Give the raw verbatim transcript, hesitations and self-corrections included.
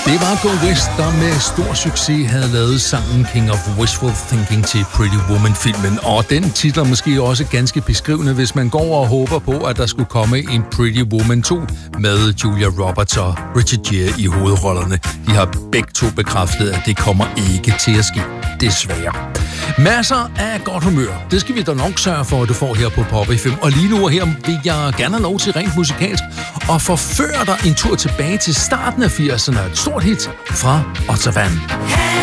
Det var Go West, der med stor succes havde lavet sangen King of Wishful Thinking til Pretty Woman-filmen. Og den titler måske også ganske beskrivende, hvis man går og håber på, at der skulle komme en Pretty Woman to med Julia Roberts og Richard Gere i hovedrollerne. De har begge to bekræftet, at det kommer ikke til at ske. Desværre. Masser af godt humør. Det skal vi da nok sørge for, at du får her på Pop F M. Og lige nu her vil jeg gerne have lov til rent musikalsk og forføre dig en tur tilbage til starten af firserne. Et stort hit fra Ottavan.